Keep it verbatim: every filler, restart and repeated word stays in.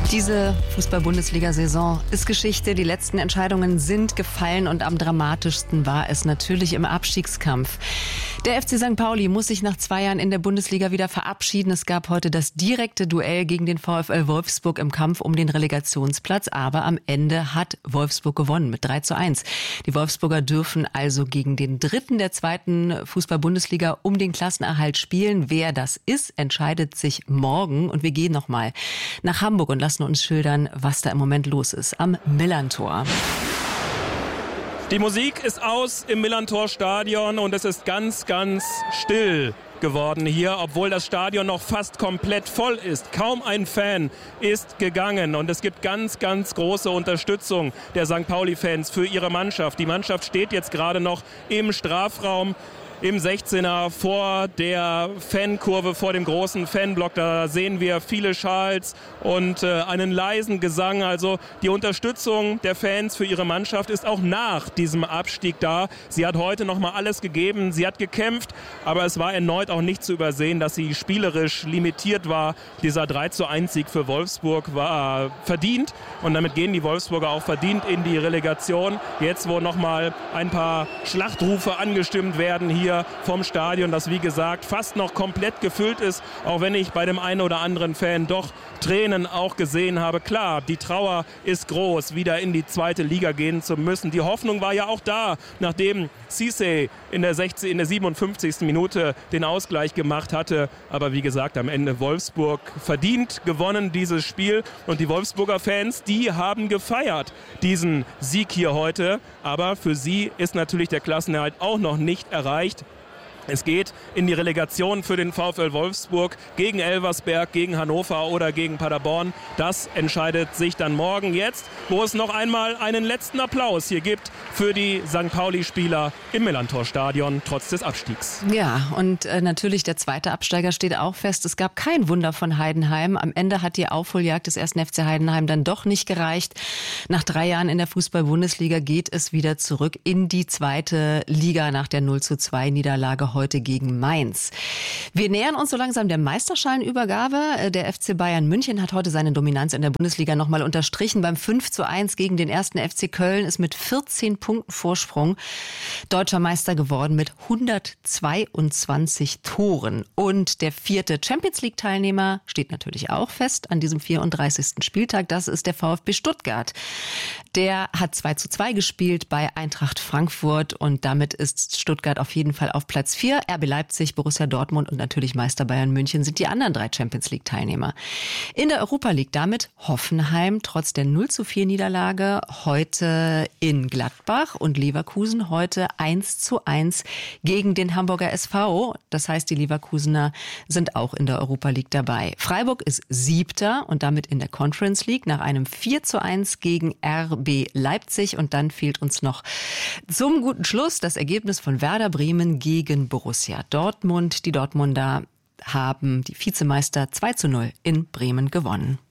Diese Fußball-Bundesliga-Saison ist Geschichte. Die letzten Entscheidungen sind gefallen und am dramatischsten war es natürlich im Abstiegskampf. Der F C Sankt Pauli muss sich nach zwei Jahren in der Bundesliga wieder verabschieden. Es gab heute das direkte Duell gegen den VfL Wolfsburg im Kampf um den Relegationsplatz. Aber am Ende hat Wolfsburg gewonnen mit drei zu eins. Die Wolfsburger dürfen also gegen den Dritten der zweiten Fußball-Bundesliga um den Klassenerhalt spielen. Wer das ist, entscheidet sich morgen. Und wir gehen nochmal nach Hamburg und lassen uns schildern, was da im Moment los ist am Millerntor. Die Musik ist aus im Millerntor-Stadion und es ist ganz, ganz still geworden hier, obwohl das Stadion noch fast komplett voll ist. Kaum ein Fan ist gegangen und es gibt ganz, ganz große Unterstützung der Sankt Pauli-Fans für ihre Mannschaft. Die Mannschaft steht jetzt gerade noch im Strafraum, im sechzehner vor der Fankurve, vor dem großen Fanblock. Da sehen wir viele Schals und äh, einen leisen Gesang. Also die Unterstützung der Fans für ihre Mannschaft ist auch nach diesem Abstieg da. Sie hat heute nochmal alles gegeben. Sie hat gekämpft, aber es war erneut auch nicht zu übersehen, dass sie spielerisch limitiert war. Dieser drei zu eins Sieg für Wolfsburg war verdient und damit gehen die Wolfsburger auch verdient in die Relegation. Jetzt, wo nochmal ein paar Schlachtrufe angestimmt werden hier vom Stadion, das wie gesagt fast noch komplett gefüllt ist, auch wenn ich bei dem einen oder anderen Fan doch Tränen auch gesehen habe. Klar, die Trauer ist groß, wieder in die zweite Liga gehen zu müssen. Die Hoffnung war ja auch da, nachdem Cisse in der, sechzig, in der siebenundfünfzigsten Minute den Ausgleich gemacht hatte. Aber wie gesagt, am Ende Wolfsburg verdient gewonnen dieses Spiel und die Wolfsburger Fans, die haben gefeiert diesen Sieg hier heute. Aber für sie ist natürlich der Klassenerhalt auch noch nicht erreicht. Es geht in die Relegation für den VfL Wolfsburg gegen Elversberg, gegen Hannover oder gegen Paderborn. Das entscheidet sich dann morgen. Jetzt, wo es noch einmal einen letzten Applaus hier gibt für die Sankt Pauli-Spieler im Millerntor-Stadion, trotz des Abstiegs. Ja, und äh, natürlich der zweite Absteiger steht auch fest. Es gab kein Wunder von Heidenheim. Am Ende hat die Aufholjagd des ersten F C Heidenheim dann doch nicht gereicht. Nach drei Jahren in der Fußball-Bundesliga geht es wieder zurück in die zweite Liga nach der null zu zwei Niederlage heute gegen Mainz. Wir nähern uns so langsam der Meisterschalenübergabe. Der F C Bayern München hat heute seine Dominanz in der Bundesliga nochmal unterstrichen. Beim fünf zu eins gegen den ersten F C Köln ist mit vierzehn Punkten Vorsprung deutscher Meister geworden mit hundertzweiundzwanzig Toren. Und der vierte Champions-League-Teilnehmer steht natürlich auch fest an diesem vierunddreißigsten Spieltag. Das ist der VfB Stuttgart. Der hat zwei zu zwei gespielt bei Eintracht Frankfurt und damit ist Stuttgart auf jeden Fall auf Platz vier. R B Leipzig, Borussia Dortmund und natürlich Meister Bayern München sind die anderen drei Champions-League-Teilnehmer. In der Europa League damit Hoffenheim trotz der null zu vier Niederlage heute in Gladbach und Leverkusen heute eins zu eins gegen den Hamburger S V. Das heißt, die Leverkusener sind auch in der Europa League dabei. Freiburg ist Siebter und damit in der Conference League nach einem vier zu eins gegen R B Leipzig. Und dann fehlt uns noch zum guten Schluss das Ergebnis von Werder Bremen gegen Borussia Dortmund. Die Dortmunder haben die Vizemeister zwei zu null in Bremen gewonnen.